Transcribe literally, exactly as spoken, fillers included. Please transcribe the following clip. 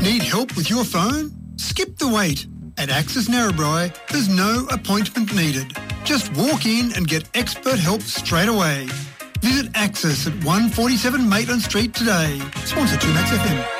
Need help with your phone? Skip the wait. At Access Narrabri, there's no appointment needed. Just walk in and get expert help straight away. Visit Access at one forty-seven Maitland Street today. Sponsored to Max F M.